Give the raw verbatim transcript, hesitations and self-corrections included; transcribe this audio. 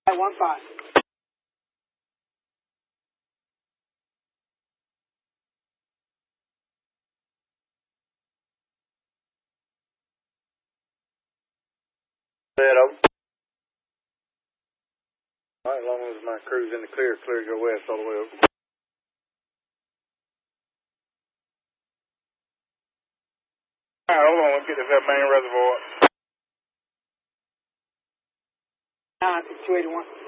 One five. Set over. All right, as long as my crew's in the clear, clear go west all the way over. All right, hold on, let's get this that main reservoir. Nine, two eighty-one.